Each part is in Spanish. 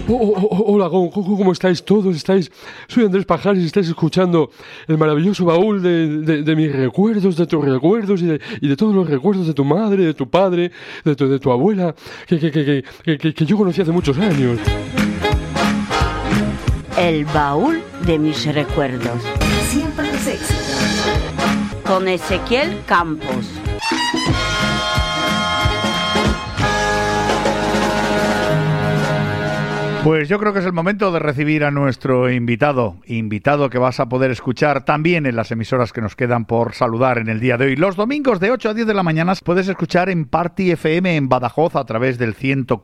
Hola, ¿cómo estáis todos? Soy Andrés Pajares y estáis escuchando el maravilloso baúl de mis recuerdos, de tus recuerdos y de todos los recuerdos de tu madre, de tu padre, de tu abuela, que yo conocí hace muchos años. El baúl de mis recuerdos. Siempre los éxitos. Con Ezequiel Campos. Pues yo creo que es el momento de recibir a nuestro invitado que vas a poder escuchar también en las emisoras que nos quedan por saludar en el día de hoy. Los domingos de 8 a 10 de la mañana puedes escuchar en Party FM en Badajoz a través del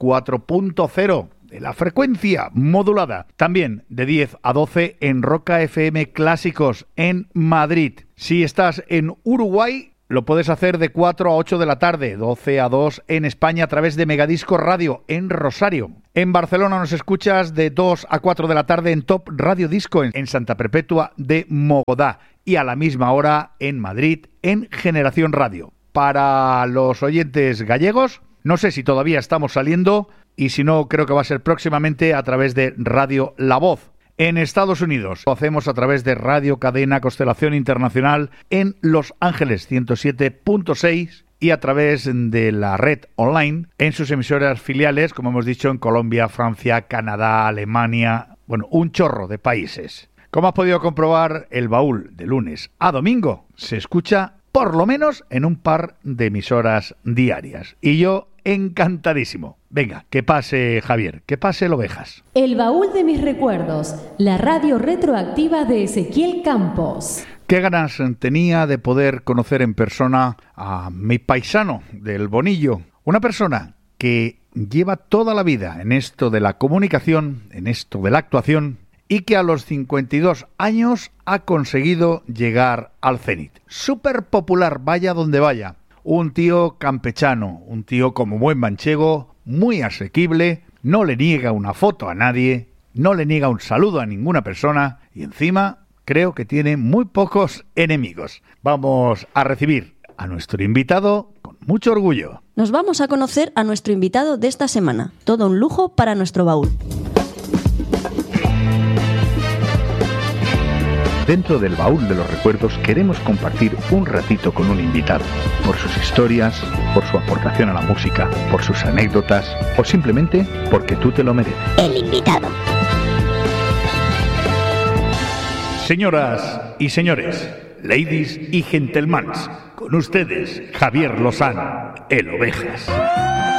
104.0 de la frecuencia modulada. También de 10 a 12 en Roca FM Clásicos en Madrid. Si estás en Uruguay, lo puedes hacer de 4 a 8 de la tarde, 12 a 2 en España a través de Megadisco Radio en Rosario. En Barcelona nos escuchas de 2 a 4 de la tarde en Top Radio Disco en Santa Perpetua de Mogodá y a la misma hora en Madrid en Generación Radio. Para los oyentes gallegos, no sé si todavía estamos saliendo y si no, creo que va a ser próximamente a través de Radio La Voz. En Estados Unidos lo hacemos a través de Radio Cadena Constelación Internacional en Los Ángeles 107.6 y a través de la red online en sus emisoras filiales, como hemos dicho, en Colombia, Francia, Canadá, Alemania, bueno, un chorro de países. Como has podido comprobar, el baúl de lunes a domingo se escucha por lo menos en un par de emisoras diarias. Y yo encantadísimo. Venga, que pase Javier, que pase el Ovejas. El baúl de mis recuerdos, la radio retroactiva de Ezequiel Campos. Qué ganas tenía de poder conocer en persona a mi paisano del Bonillo, una persona que lleva toda la vida en esto de la comunicación, en esto de la actuación, y que a los 52 años ha conseguido llegar al cenit. Súper popular, vaya donde vaya. Un tío campechano, un tío como buen manchego, muy asequible, no le niega una foto a nadie, no le niega un saludo a ninguna persona y encima creo que tiene muy pocos enemigos. Vamos a recibir a nuestro invitado con mucho orgullo. Nos vamos a conocer a nuestro invitado de esta semana. Todo un lujo para nuestro baúl. Dentro del baúl de los recuerdos queremos compartir un ratito con un invitado, por sus historias, por su aportación a la música, por sus anécdotas o simplemente porque tú te lo mereces. El invitado. Señoras y señores, ladies y gentlemen, con ustedes Javier Lozano, el Ovejas.